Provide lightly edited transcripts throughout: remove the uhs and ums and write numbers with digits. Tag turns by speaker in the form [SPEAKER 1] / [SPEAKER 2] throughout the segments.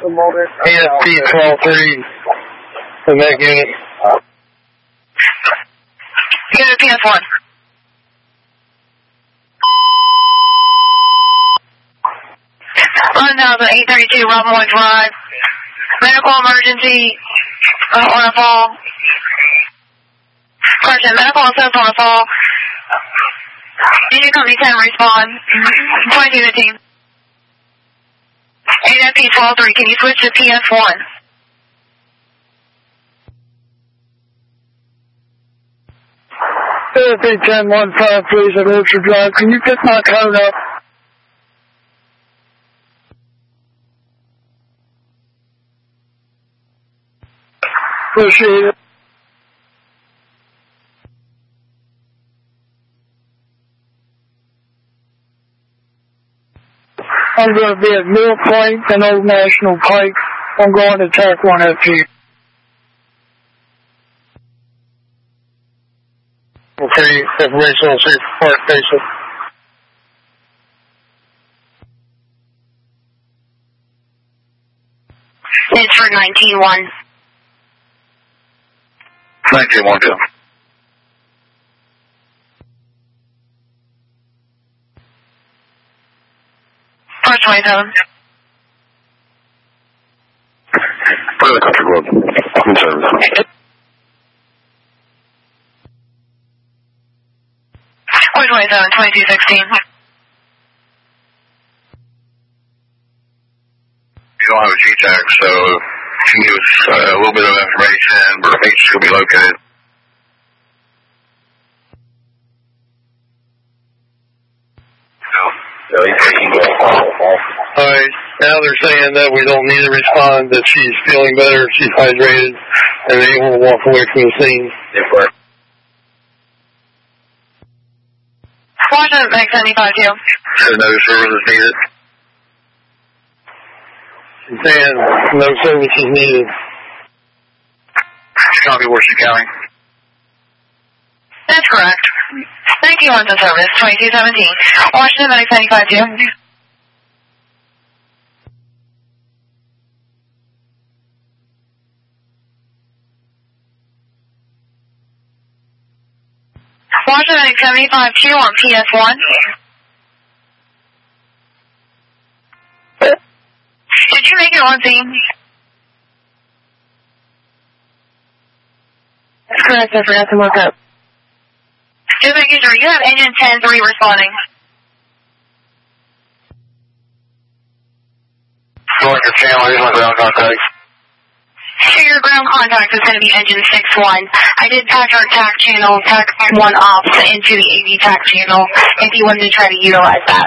[SPEAKER 1] ASP 12-3, the neck unit.
[SPEAKER 2] Unit PS1. Run now to 832 Robinwood Drive. Medical emergency on a fall. Correction, medical assist on a fall. Union Company 10 respond. 22 to team. ASP 12-3, can you switch to PS1?
[SPEAKER 1] ASP 10-1-5, please, at Orchard Drive. Can you pick my code up? Appreciate it. I'm going to be at Mill Point and Old National Pike. I'm going to TAC 1 FG. Okay, information on Safe Park Station.
[SPEAKER 2] It's for 19-1.
[SPEAKER 3] 19-1,
[SPEAKER 2] First 27.
[SPEAKER 3] Put in the country road. In service.
[SPEAKER 2] Point 27, 2216.
[SPEAKER 3] You don't have a G-Tag, so you can give us a little bit of information, but I think she'll be located.
[SPEAKER 1] Alright, now they're saying that we don't need to respond, that she's feeling better, she's hydrated, and they want to walk away from the scene.
[SPEAKER 2] Washington Max 75-2.
[SPEAKER 3] So no services needed.
[SPEAKER 1] She's saying no services needed.
[SPEAKER 3] Copy, Washington County.
[SPEAKER 2] That's correct. Thank you on the service, 2217. Washington Max 75-2. Washington Max 75-2 on PS1. Did you make it on scene? That's correct, I forgot to look up. Just making sure, you have engine 10-3 responding.
[SPEAKER 3] Going your channel, here's my ground contact.
[SPEAKER 2] So your ground contact is going to be engine 6-1. I did patch our TAC channel, TAC 1 ops, into the AV TAC channel if you wanted to try to utilize that.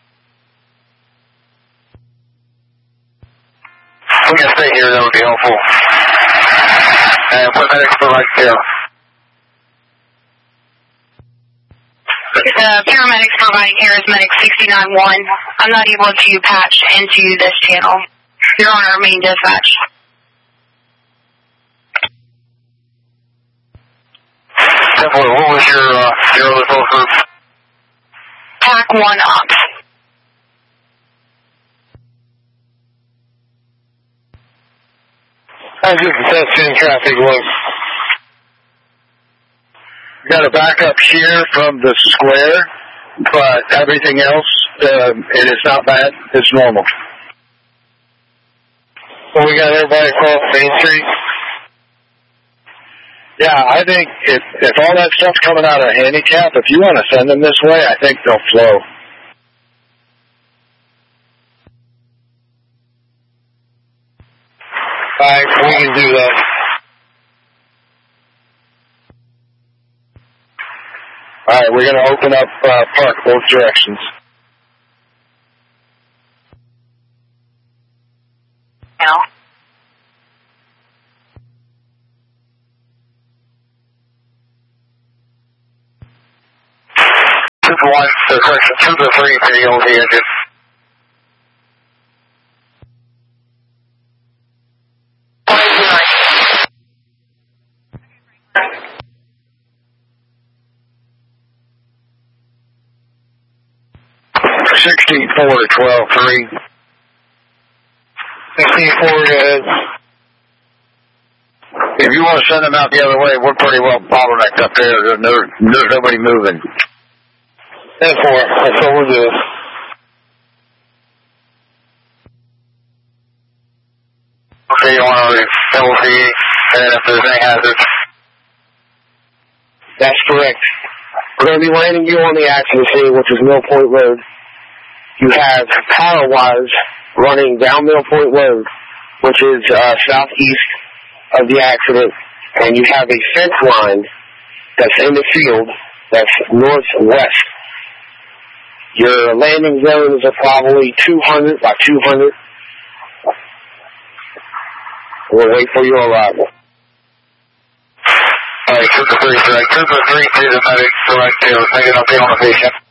[SPEAKER 3] We can stay here, that would be helpful. And put medics for right there.
[SPEAKER 2] The paramedics providing care is medic 69-1. I'm not able to patch into this channel. You're on our main dispatch.
[SPEAKER 3] Definitely, what was your other phone group?
[SPEAKER 2] TAC 1 ops.
[SPEAKER 1] I just assessing traffic look. Got a backup here from the square, but everything else, it is not bad. It's normal. So we got everybody across Main Street. Yeah, I think if all that stuff's coming out of handicap, if you want to send them this way, I think they'll flow. Alright, we can do that. Alright, we're going to open up park both directions.
[SPEAKER 2] Now.
[SPEAKER 3] Correction, 2 to 3 for the old engine. $16.4 to 12.3.
[SPEAKER 1] C4 is. If you want to send them out the other way, we're pretty well bottlenecked up there. There's nobody moving. 10-4, that's what we'll do. Okay, you want to LZ, and if there's any hazards?
[SPEAKER 4] That's correct. We're going to be landing you on the accident scene, which is Mill Point Road. You have power wires running down Mill Point Road, which is southeast of the accident, and you have a fence line that's in the field that's northwest. Your landing zone is probably 200 by 200. We'll wait for your arrival.
[SPEAKER 1] All right, Trooper 3, correct. Trooper 3 to the medic, correct. Taking up the on the patient.